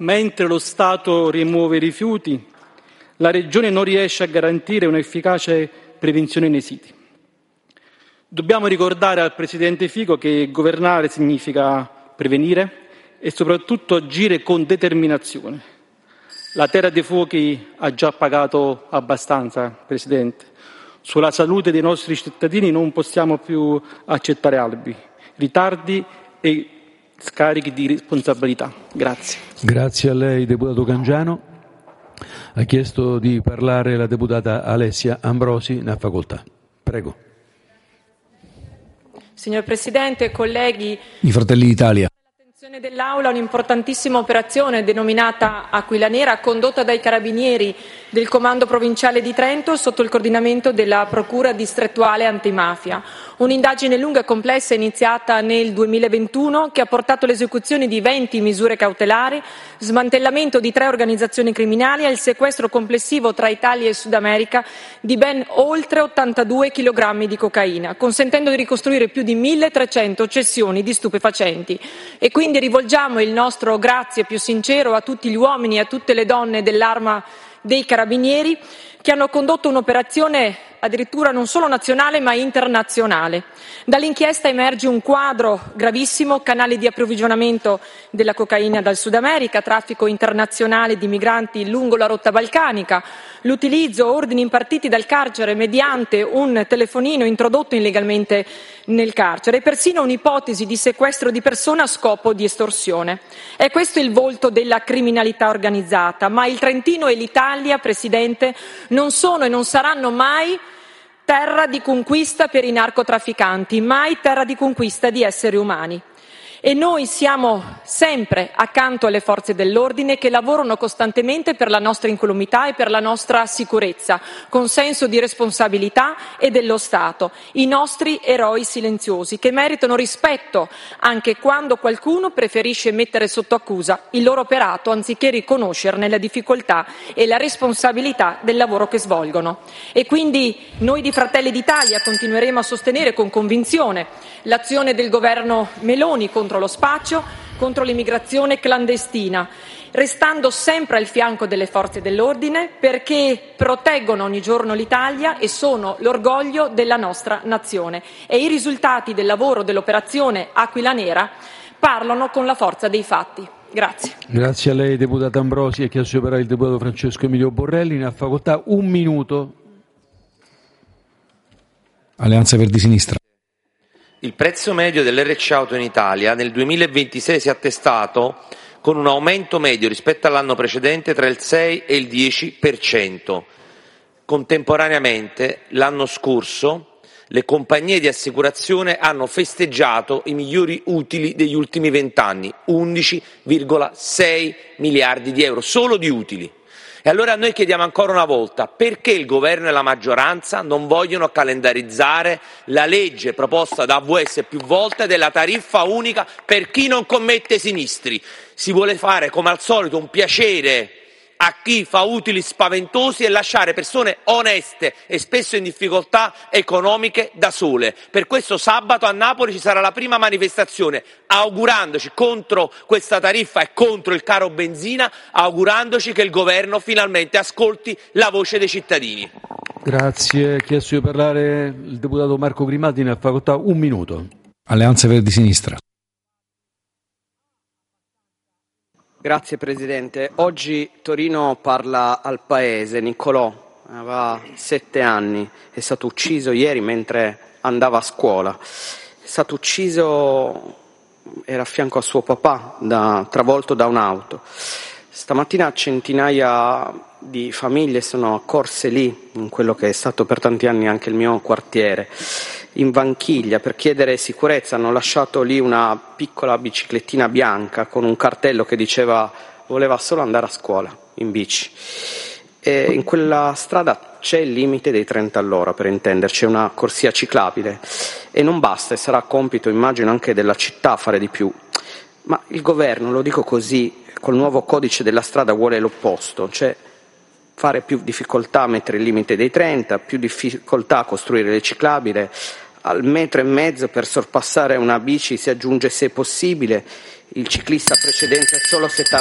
mentre lo Stato rimuove i rifiuti, la Regione non riesce a garantire un'efficace prevenzione nei siti. Dobbiamo ricordare al Presidente Fico che governare significa prevenire e soprattutto agire con determinazione. La Terra dei Fuochi ha già pagato abbastanza, Presidente. Sulla salute dei nostri cittadini non possiamo più accettare alibi, ritardi e scarichi di responsabilità. Grazie. Grazie a lei, deputato Cangiano. Ha chiesto di parlare la deputata Alessia Ambrosi, ne ha facoltà. Prego. Signor Presidente, colleghi, I Fratelli d'Italia. l'attenzione dell'Aula un'importantissima operazione denominata Aquila Nera, condotta dai Carabinieri del Comando Provinciale di Trento sotto il coordinamento della Procura Distrettuale Antimafia. Un'indagine lunga e complessa iniziata nel 2021 che ha portato all'esecuzione di 20 misure cautelari, smantellamento di 3 organizzazioni criminali e il sequestro complessivo tra Italia e Sud America di ben oltre 82 kg di cocaina, consentendo di ricostruire più di 1.300 cessioni di stupefacenti. E quindi rivolgiamo il nostro grazie più sincero a tutti gli uomini e a tutte le donne dell'Arma dei Carabinieri che hanno condotto un'operazione addirittura non solo nazionale ma internazionale. Dall'inchiesta emerge un quadro gravissimo: canali di approvvigionamento della cocaina dal Sud America, traffico internazionale di migranti lungo la rotta balcanica, l'utilizzo, ordini impartiti dal carcere mediante un telefonino introdotto illegalmente nel carcere e persino un'ipotesi di sequestro di persona a scopo di estorsione. È questo il volto della criminalità organizzata, ma il Trentino e l'Italia, Presidente, non sono e non saranno mai terra di conquista per i narcotrafficanti, mai terra di conquista di esseri umani. E noi siamo sempre accanto alle forze dell'ordine che lavorano costantemente per la nostra incolumità e per la nostra sicurezza, con senso di responsabilità e dello Stato, i nostri eroi silenziosi che meritano rispetto anche quando qualcuno preferisce mettere sotto accusa il loro operato anziché riconoscerne la difficoltà e la responsabilità del lavoro che svolgono. E quindi noi di Fratelli d'Italia continueremo a sostenere con convinzione l'azione del governo Meloni contro lo spaccio, contro l'immigrazione clandestina, restando sempre al fianco delle forze dell'ordine perché proteggono ogni giorno l'Italia e sono l'orgoglio della nostra nazione. E i risultati del lavoro dell'operazione Aquila Nera parlano con la forza dei fatti. Grazie. Grazie a lei, deputata Ambrosi. Ha chiesto di parlare il deputato Francesco Emilio Borrelli, ne ha facoltà 1 minuto. Alleanza Verdi Sinistra. Il prezzo medio dell'RC auto in Italia nel 2026 si è attestato con un aumento medio rispetto all'anno precedente tra il 6 e il 10%. Contemporaneamente, l'anno scorso, le compagnie di assicurazione hanno festeggiato i migliori utili degli ultimi 20 anni, 11,6 miliardi di euro solo di utili. E allora noi chiediamo ancora una volta perché il governo e la maggioranza non vogliono calendarizzare la legge proposta da AVS più volte della tariffa unica per chi non commette sinistri. Si vuole fare come al solito un piacere a chi fa utili spaventosi e lasciare persone oneste e spesso in difficoltà economiche da sole. Per questo sabato a Napoli ci sarà la prima manifestazione, augurandoci contro questa tariffa e contro il caro benzina, augurandoci che il governo finalmente ascolti la voce dei cittadini. Grazie. Ha chiesto di parlare il deputato Marco Grimaldi, ne ha facoltà 1 minuto. Alleanza Verdi Sinistra. Grazie Presidente. Oggi Torino parla al paese. Niccolò aveva 7 anni, è stato ucciso ieri mentre andava a scuola. È stato ucciso, era a fianco a suo papà, travolto da un'auto. Stamattina centinaia di famiglie sono accorse lì, in quello che è stato per tanti anni anche il mio quartiere, in Vanchiglia, per chiedere sicurezza. Hanno lasciato lì una piccola biciclettina bianca con un cartello che diceva voleva solo andare a scuola in bici. E in quella strada c'è il limite dei 30 all'ora, per intenderci, è una corsia ciclabile e non basta, e sarà compito immagino anche della città fare di più. Ma il governo, lo dico così, col nuovo codice della strada vuole l'opposto, cioè fare più difficoltà a mettere il limite dei 30, più difficoltà a costruire le ciclabili, al 1,5 metri per sorpassare una bici si aggiunge, se possibile, il ciclista a precedenza è solo 70